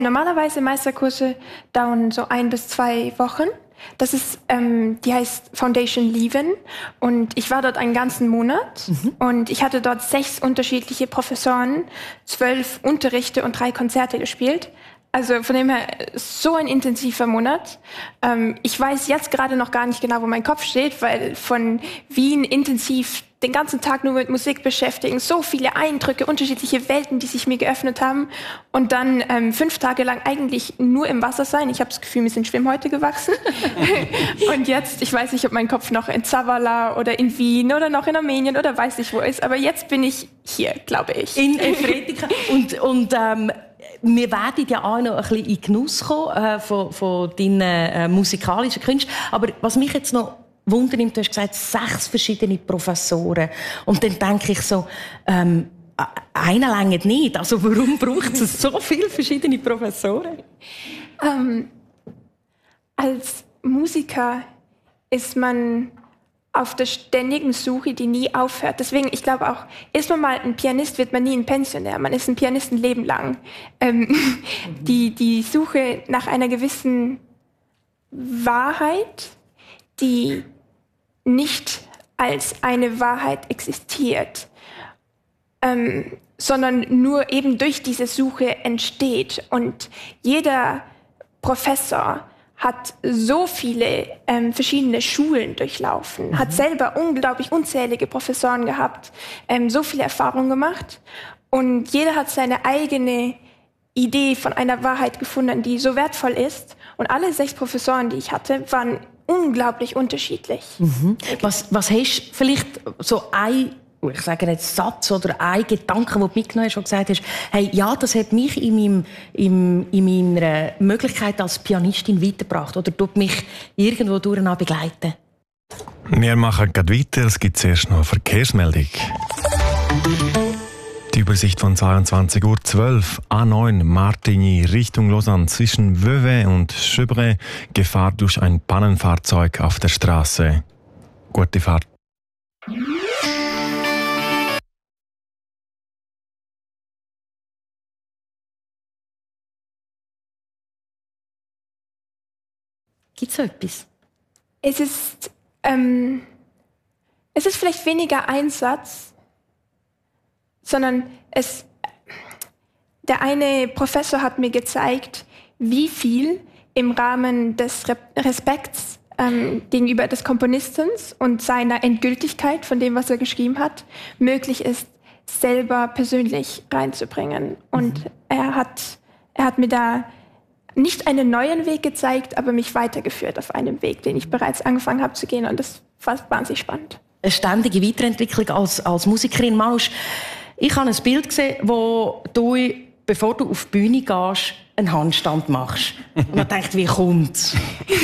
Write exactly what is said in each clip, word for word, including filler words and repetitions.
Normalerweise Meisterkurse dauern so ein bis zwei Wochen. Das ist, ähm, die heißt Foundation Leven und ich war dort einen ganzen Monat mhm. und ich hatte dort sechs unterschiedliche Professoren, zwölf Unterrichte und drei Konzerte gespielt. Also von dem her so ein intensiver Monat. Ähm, ich weiß jetzt gerade noch gar nicht genau, wo mein Kopf steht, weil von Wien intensiv den ganzen Tag nur mit Musik beschäftigen, so viele Eindrücke, unterschiedliche Welten, die sich mir geöffnet haben und dann ähm, fünf Tage lang eigentlich nur im Wasser sein. Ich habe das Gefühl, mir sind Schwimmhäute gewachsen. Und jetzt, ich weiß nicht, ob mein Kopf noch in Zavala oder in Wien oder noch in Armenien oder weiß nicht wo ist, aber jetzt bin ich hier, glaube ich. In Efretika. und und ähm, wir werden ja auch noch ein bisschen in Genuss kommen äh, von, von deinen äh, musikalischen Künsten. Aber was mich jetzt noch Wunder nimmt, du hast gesagt, sechs verschiedene Professoren. Und dann denke ich so, ähm, einer reicht nicht. Also warum braucht es so viele verschiedene Professoren? Ähm, als Musiker ist man auf der ständigen Suche, die nie aufhört. Deswegen, ich glaube auch, ist man mal ein Pianist, wird man nie ein Pensionär. Man ist ein Pianist ein Leben lang. Ähm, mhm. die, die Suche nach einer gewissen Wahrheit, die nicht als eine Wahrheit existiert, ähm, sondern nur eben durch diese Suche entsteht. Und jeder Professor hat so viele ähm, verschiedene Schulen durchlaufen, mhm. hat selber unglaublich unzählige Professoren gehabt, ähm, so viele Erfahrungen gemacht. Und jeder hat seine eigene Idee von einer Wahrheit gefunden, die so wertvoll ist. Und alle sechs Professoren, die ich hatte, waren unglaublich unterschiedlich. Mhm. Was, was hast du vielleicht so ein, ich sage jetzt Satz oder ein Gedanke, den du mitgenommen hast, wo du gesagt hast, hey, ja, das hat mich in, meinem, in, in meiner Möglichkeit als Pianistin weitergebracht oder tut mich irgendwo durch begleiten? Wir machen gerade weiter. Es gibt zuerst noch eine Verkehrsmeldung. Die Übersicht von zweiundzwanzig Uhr zwölf, A neun Martigny Richtung Lausanne zwischen Vevey und Chevray, Gefahr durch ein Pannenfahrzeug auf der Straße. Gute Fahrt. Gibt es so etwas? Es ist, ähm, es ist vielleicht weniger ein Satz, sondern es, der eine Professor hat mir gezeigt, wie viel im Rahmen des Respekts ähm, gegenüber des Komponisten und seiner Endgültigkeit von dem, was er geschrieben hat, möglich ist, selber persönlich reinzubringen. Und mhm. er hat, er hat mir da nicht einen neuen Weg gezeigt, aber mich weitergeführt auf einem Weg, den ich bereits angefangen habe zu gehen. Und das war wahnsinnig spannend. Eine ständige Weiterentwicklung als, als Musikerin. Manusch, ich habe ein Bild gesehen, wo du, bevor du auf die Bühne gehst, einen Handstand machst. Und man denkt, wie kommt's?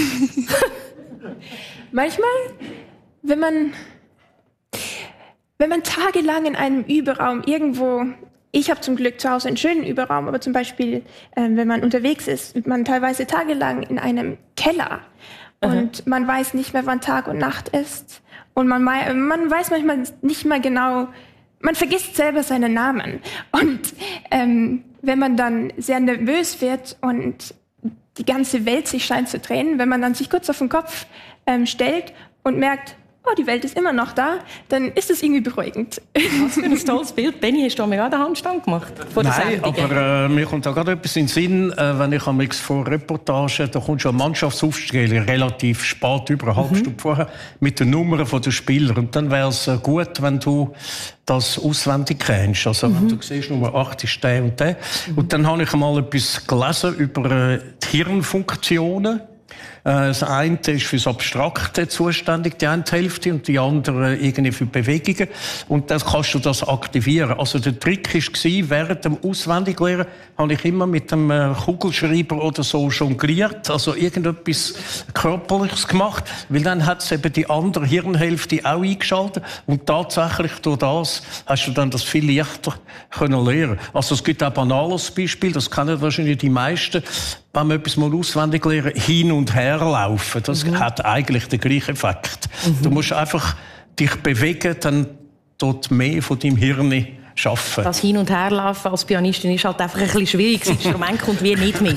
Manchmal, wenn man, wenn man tagelang in einem Überraum irgendwo, ich habe zum Glück zu Hause einen schönen Überraum, aber zum Beispiel, äh, wenn man unterwegs ist, ist man teilweise tagelang in einem Keller und mhm. man weiß nicht mehr, wann Tag und Nacht ist und man, man weiß manchmal nicht mehr genau, man vergisst selber seinen Namen. Und ähm, wenn man dann sehr nervös wird und die ganze Welt sich scheint zu drehen, wenn man dann sich kurz auf den Kopf ähm, stellt und merkt, oh, die Welt ist immer noch da, dann ist es irgendwie beruhigend. Was für ein tolles Bild. Benni, hast du mir auch den Handstand gemacht? Vor der Nein, aber äh, mir kommt da gerade etwas in den Sinn, äh, wenn ich am vor Reportagen, da kommt schon eine Mannschaftsaufstellung relativ spät, über eine halbe mhm. Stunde vorher, mit den Nummern der Spieler. Und dann wäre es äh, gut, wenn du das auswendig kennst. Also, mhm. wenn du siehst, Nummer acht ist der und der. Mhm. Und dann habe ich mal etwas gelesen über äh, die Hirnfunktionen. Das eine ist für das Abstrakte zuständig, die eine Hälfte, und die andere irgendwie für Bewegungen. Und dann kannst du das aktivieren. Also der Trick war, während dem Auswendiglernen habe ich immer mit dem Kugelschreiber oder so jongliert, also irgendetwas Körperliches gemacht, weil dann hat es eben die andere Hirnhälfte auch eingeschaltet und tatsächlich durch das hast du dann das viel leichter können lernen. Also es gibt auch ein banales Beispiel, das kennen wahrscheinlich die meisten, wenn man etwas mal auswendig lernen, hin und her laufen. Das mhm. hat eigentlich den gleichen Effekt. Mhm. Du musst einfach dich bewegen, dann dort mehr von deinem Hirn arbeiten. Das Hin- und Herlaufen als Pianistin ist halt einfach ein bisschen schwierig. Das Instrument kommt wie nicht mit.